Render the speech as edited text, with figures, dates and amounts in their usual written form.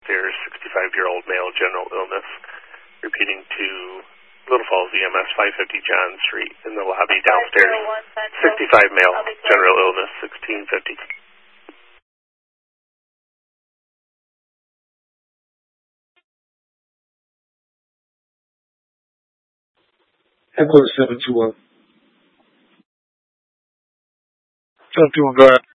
downstairs, 65-year-old male, general illness. Repeating to Little Falls EMS, 550 John Street, in the lobby downstairs. 65 male, general illness, 1650. Headquarters 721. 721, go ahead.